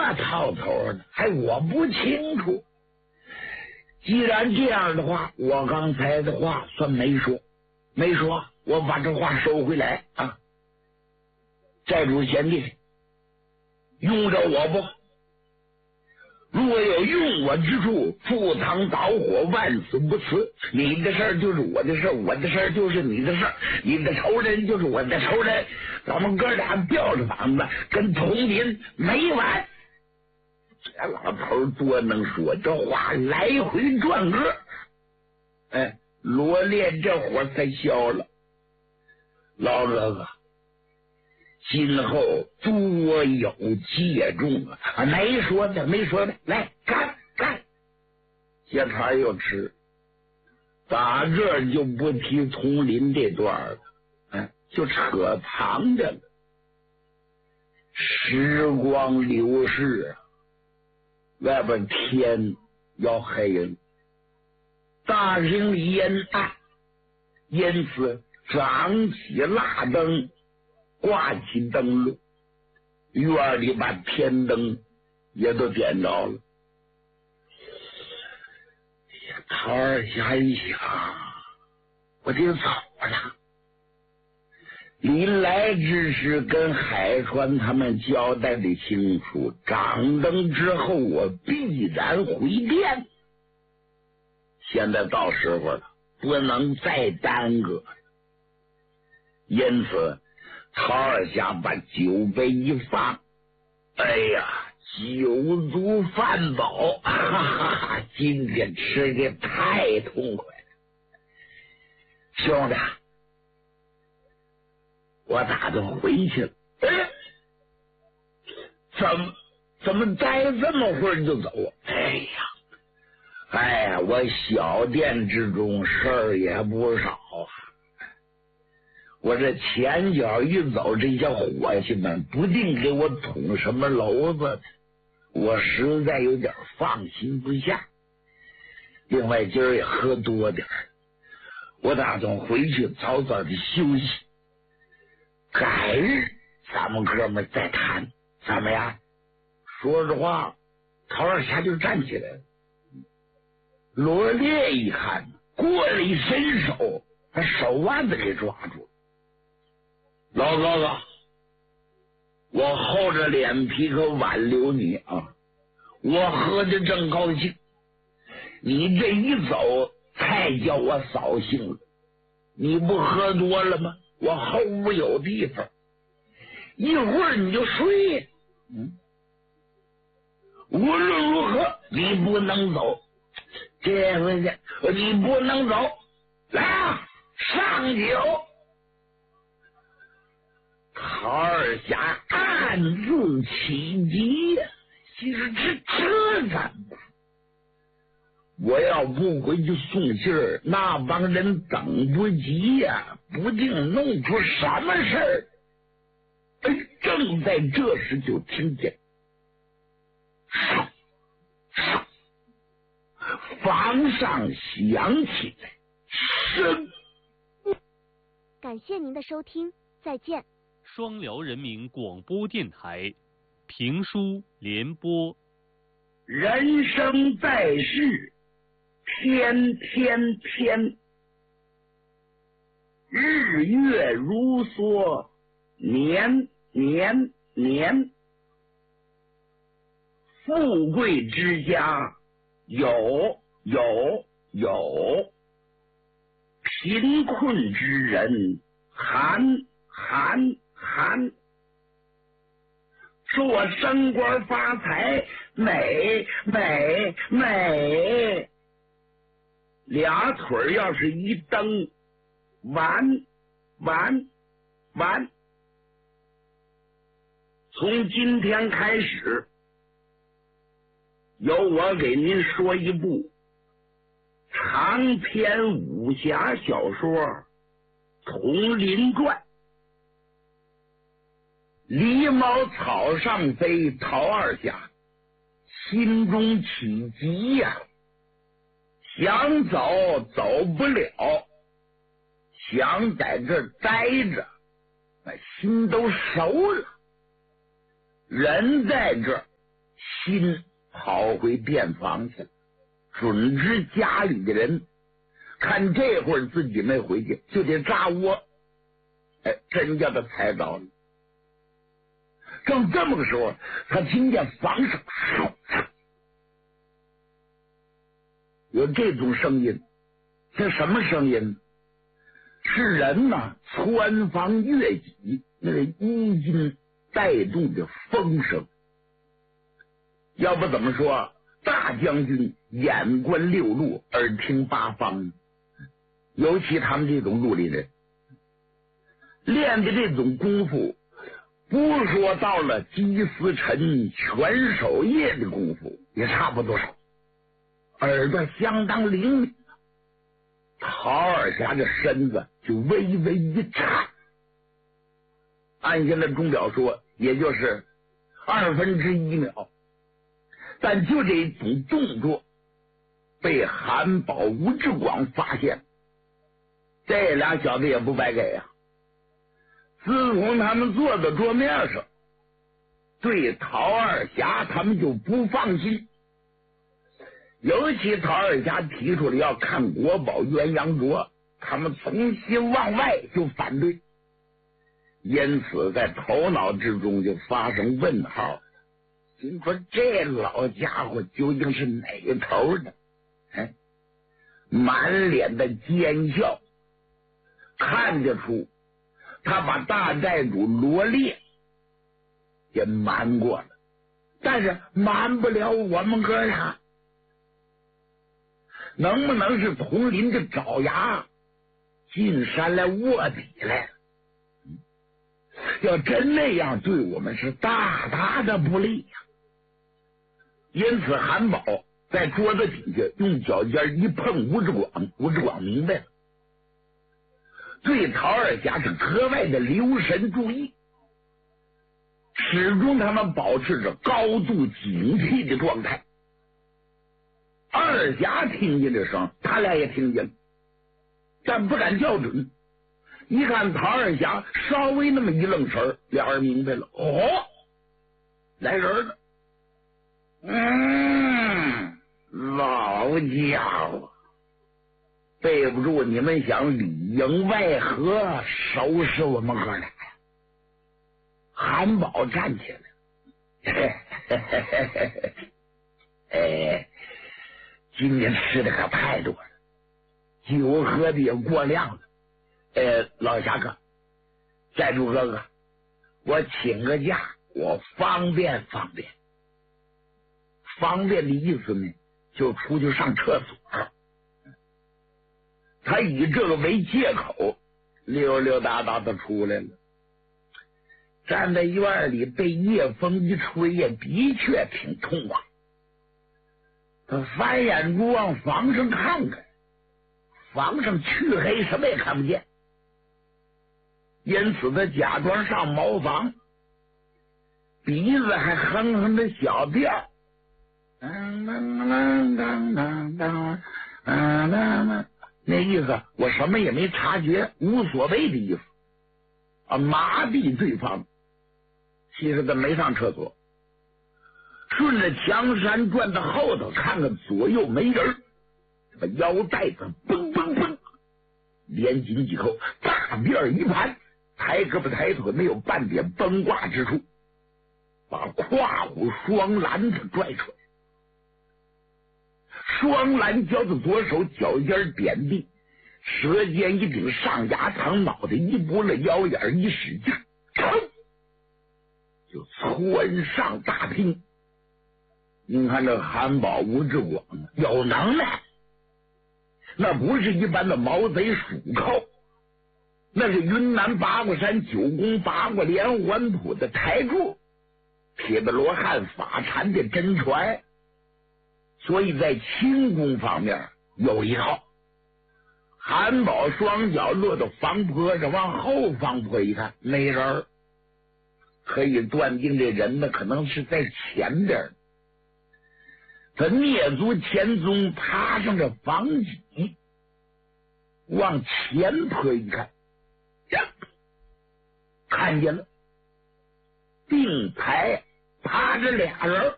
套头的，还我不清楚。既然这样的话，我刚才的话算没说，我把这话收回来啊。寨主贤弟，用着我不？若有用我之处，赴汤蹈火，万死不辞。你的事儿就是我的事儿，我的事儿就是你的事儿，你的仇人就是我的仇人，咱们哥俩吊着膀子跟同林没完。这老头多能说，这话来回转个。哎，罗烈这会儿才消了。老哥哥，今后多有戒重啊！没说的，来干！小茶又吃，打这儿就不提丛林这段了，就扯长着了。时光流逝啊，外边天要黑了，大厅里烟暗，因此长起蜡灯，挂起灯笼，院里把天灯也都点着了。桃儿侠一想，我得走了。临来之时跟海川他们交代的清楚，掌灯之后我必然回电。现在到时候了，不能再耽搁。因此桃儿侠把酒杯一放，哎呀，酒足饭饱，哈哈哈！今天吃的太痛快了，兄弟，我打算回去了。怎么待这么会儿就走啊？哎呀，我小店之中事儿也不少啊。我这前脚一走，这些伙计们不定给我捅什么娄子，我实在有点放心不下。另外今儿也喝多点儿，我打算回去早早的休息，改日咱们哥们再谈，怎么样？说着话，陶二侠就站起来了。罗烈一看，过了一伸手，把手腕子给抓住了。老哥哥，我厚着脸皮可挽留你啊！我喝的正高兴，你这一走，太叫我扫兴了。你不喝多了吗？我后屋有地方，一会儿你就睡。无论如何，你不能走。这回去，你不能走。来啊，上酒！陶二侠暗自起急呀，其实这怎么办？我要不回去送信儿，那帮人等不及呀，不定弄出什么事儿。正在这时，就听见房上响起来声。 感谢您的收听，再见。 双辽人民广播电台评书联播。 人生在世，天天天，日月如梭，年年年。富贵之家有，贫困之人寒。做升官发财美，俩腿要是一蹬，完。从今天开始，由我给您说一部长篇武侠小说《佟林传》。狸猫草上飞，陶二侠心中起急呀，想走走不了，想在这儿待着，心都熟了。人在这儿， 心跑回便房去了，准知家里的人看这会儿自己没回去，就得炸窝。真叫他猜着了。正这么个时候，他听见房上有这种声音，这什么声音？是人呐穿房越脊那个衣襟带动的风声。要不怎么说大将军眼观六路，耳听八方？尤其他们这种绿林人练的这种功夫，不说到了鸡司晨全守夜的功夫，也差不多少。耳朵相当灵敏，陶二侠的身子就微微一颤，按现在钟表说，也就是1/2秒。但就这种动作被韩宝、吴志广发现，这俩小子也不白给呀。自从他们坐在桌面上，对陶二侠他们就不放心。尤其陶二侠提出了要看国宝鸳鸯镯，他们从心往外就反对，因此在头脑之中就发生问号。心说这老家伙究竟是哪个头的？满脸的奸笑，看得出他把大寨主罗烈也瞒过了，但是瞒不了我们哥俩。能不能是铜林的爪牙进山来卧底来了？要真那样，对我们是大大的不利呀。因此韩宝在桌子底下用脚尖一碰吴志广，吴志广明白了，对陶二侠是格外的留神注意，始终他们保持着高度警惕的状态。二侠听见这声，他俩也听见了，但不敢校准。一看陶二侠稍微那么一愣神，俩人明白了，来人了。老家伙，背不住你们想里应外合收拾我们哥俩呀！韩宝站起来，今天吃的可太多了，酒喝的也过量了。老侠哥，寨主哥哥，我请个假，我方便方便。方便的意思呢，就出去上厕所。他以这个为借口，溜溜达达的出来了。站在院里被夜风一吹，也的确挺痛快。他翻眼珠往房上看看，房上黢黑，什么也看不见。因此他假装上茅房，鼻子还哼哼着小调。那意思我什么也没察觉，无所谓的意思啊，麻痹对方。其实他没上厕所，顺着墙山转到后头，看看左右没人，把腰带子嘣嘣嘣连紧几口，大辫一盘，抬胳膊抬腿没有半点崩挂之处，把胯骨双篮子拽出来。双篮交的左手，脚尖点地，舌尖一顶上牙膛，脑袋一拨了，腰眼一使劲，就窜上大厅。您看这韩宝、吴志广有能耐，那不是一般的毛贼鼠寇，那是云南八卦山9宫八卦连环谱的台柱，铁的罗汉法禅的真传。所以在轻功方面有一套。韩宝双脚落到房坡上，往后房坡一看，没人，可以断定这人呢可能是在前边。他蹑足前踪，爬上这房脊，往前坡一看，看见了并排趴着俩人。